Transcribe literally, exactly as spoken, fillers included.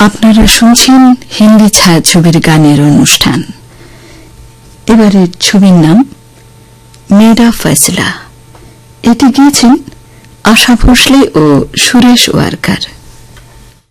আপনারা শুনছেন হিন্দি ছায়াছবির গানের অনুষ্ঠান। এবারের ছবির নাম মেরা ফয়সলা। এটি গিয়েছেন আশা ভোসলে ও সুরেশ ওয়ারকার।